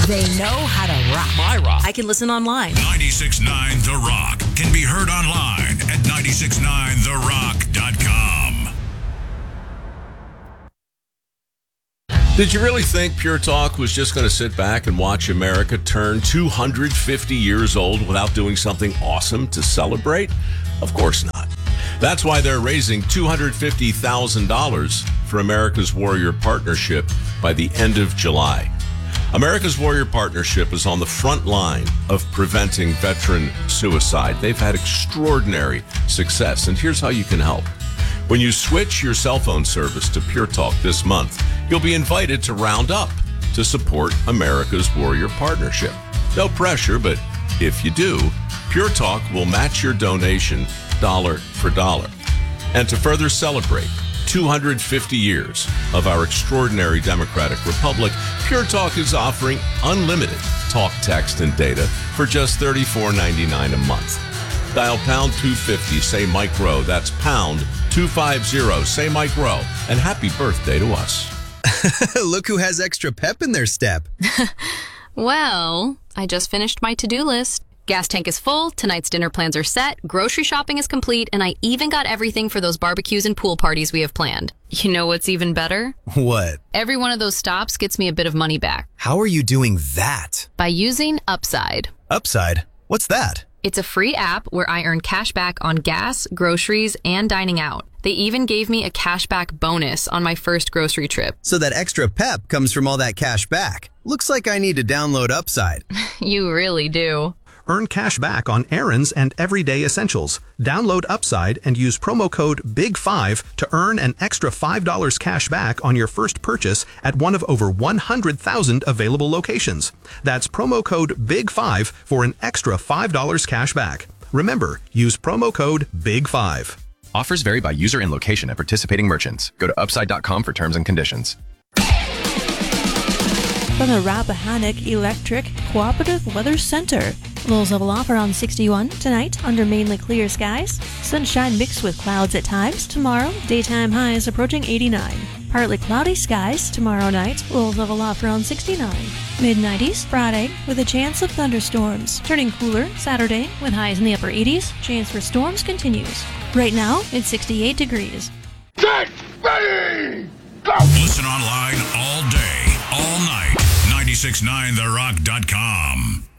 They know how to rock. My Rock. I can listen online. 96.9 The Rock can be heard online at 969therock.com. Did you really think Pure Talk was just going to sit back and watch America turn 250 years old without doing something awesome to celebrate? Of course not. That's why they're raising $250,000 for America's Warrior Partnership by the end of July. America's Warrior Partnership is on the front line of preventing veteran suicide. They've had extraordinary success, and here's how you can help. When you switch your cell phone service to Pure Talk this month, you'll be invited to round up to support America's Warrior Partnership. No pressure, but if you do, Pure Talk will match your donation dollar for dollar. And to further celebrate 250 years of our extraordinary democratic republic, Pure Talk is offering unlimited talk, text, and data for just $34.99 a month. Dial pound 250, say Mike Rowe. That's pound 250, say Mike Rowe. And happy birthday to us. Look who has extra pep in their step. Well, I just finished my to-do list. Gas tank is full, tonight's dinner plans are set, grocery shopping is complete, and I even got everything for those barbecues and pool parties we have planned. You know what's even better? What? Every one of those stops gets me a bit of money back. How are you doing that? By using Upside. Upside? What's that? It's a free app where I earn cash back on gas, groceries, and dining out. They even gave me a cashback bonus on my first grocery trip. So that extra pep comes from all that cash back. Looks like I need to download Upside. You really do. Earn cash back on errands and everyday essentials. Download Upside and use promo code BIG5 to earn an extra $5 cash back on your first purchase at one of over 100,000 available locations. That's promo code BIG5 for an extra $5 cash back. Remember, use promo code BIG5. Offers vary by user and location at participating merchants. Go to upside.com for terms and conditions. From the Rappahannock Electric Cooperative Weather Center. Lows level off around 61 tonight under mainly clear skies. Sunshine mixed with clouds at times. Tomorrow, daytime highs approaching 89. Partly cloudy skies tomorrow night. Lows level off around 69. Mid-90s Friday with a chance of thunderstorms. Turning cooler Saturday with highs in the upper 80s. Chance for storms continues. Right now, it's 68 degrees. Get ready! Go! Listen online all day, all night. 969therock.com.